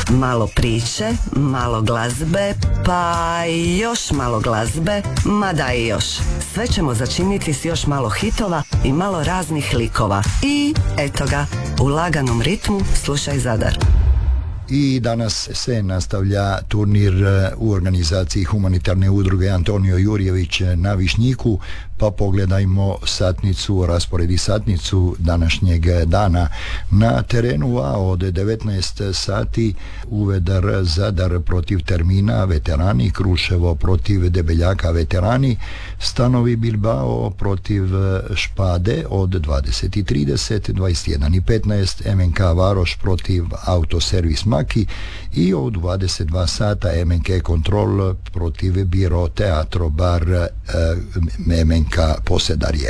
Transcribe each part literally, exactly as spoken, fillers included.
Malo priče, malo glazbe, pa još malo glazbe, mada i još. Sve ćemo začiniti s još malo hitova i malo raznih likova. I eto ga, u laganom ritmu slušaj Zadar. I danas se nastavlja turnir u organizaciji humanitarne udruge Antonio Jurjević na Višnjiku, pa pogledajmo satnicu, rasporedi satnicu današnjeg dana. Na terenu A od devetnaest sati Uvedar Zadar protiv Termina veterani, Kruševo protiv Debeljaka veterani, Stanovi Bilbao protiv Špade od dvadeset i trideset, dvadeset jedan i petnaest, M N K Varoš protiv Autoservis Maki i od dvadeset dva sata M N K Kontrol protiv Biro Teatro Bar eh, M N K Posedarje.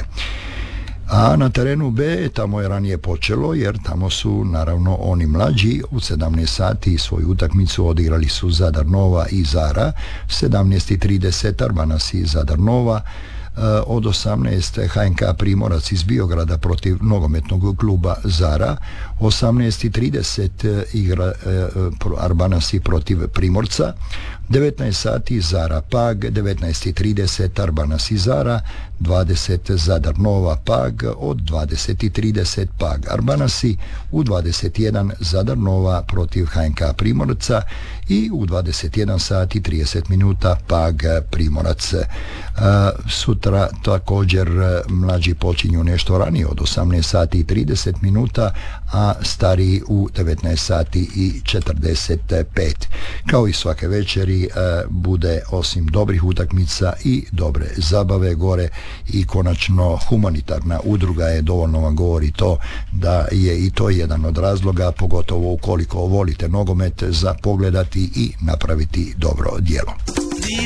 A na terenu B tamo je ranije počelo, jer tamo su naravno oni mlađi. U sedamnaest sati svoju utakmicu odigrali su Zadar Nova i Zara, sedamnaest i trideset Arbanas i Zadar Nova, od osamnaest H N K Primorac iz Biograda protiv nogometnog kluba Zara, osamnaest i trideset igra Arbanasi protiv Primorca, devetnaest sati Zara Pag, devetnaest i trideset Arbanas i Zara, dvadeset Zadar Nova Pag, od dvadeset i trideset Pag Arbanasi, u dvadeset jedan Zadar Nova protiv H N K Primorca i u dvadeset jedan sati i trideset minuta Pag Primorac. Sutra također mlađi počinju nešto ranije od osamnaest sati i trideset minuta, a stariji u devetnaest sati i četrdeset pet. Kao i svake večeri bude osim dobrih utakmica i dobre zabave gore i konačno humanitarna udruga je, dovoljno vam govori to da je i to jedan od razloga, pogotovo ukoliko volite nogomet, za pogledati i napraviti dobro djelo.